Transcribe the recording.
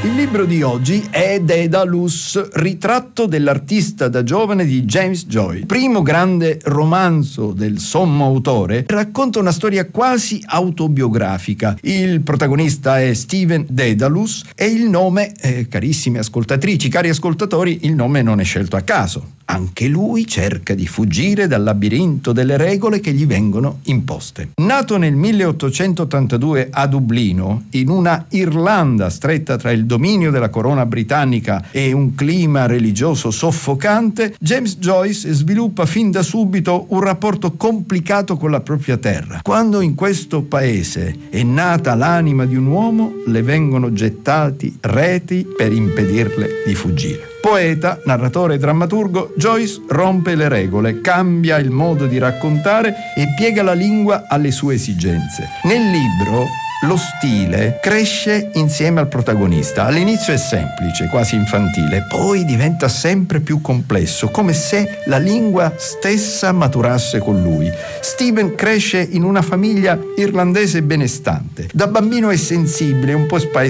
Il libro di oggi è Daedalus, ritratto dell'artista da giovane di James Joyce. Primo grande romanzo del sommo autore, racconta una storia quasi autobiografica. Il protagonista è Stephen Daedalus e il nome, carissime ascoltatrici, cari ascoltatori, il nome non è scelto a caso. Anche lui cerca di fuggire dal labirinto delle regole che gli vengono imposte. Nato nel 1882 a Dublino, in una Irlanda stretta tra il dominio della corona britannica e un clima religioso soffocante, James Joyce sviluppa fin da subito un rapporto complicato con la propria terra. Quando in questo paese è nata l'anima di un uomo, le vengono gettati reti per impedirle di fuggire. Poeta, narratore e drammaturgo, Joyce rompe le regole, cambia il modo di raccontare e piega la lingua alle sue esigenze. Nel libro lo stile cresce insieme al protagonista. All'inizio è semplice, quasi infantile, poi diventa sempre più complesso, come se la lingua stessa maturasse con lui. Stephen cresce in una famiglia irlandese benestante. Da bambino è sensibile, un po' spaesato,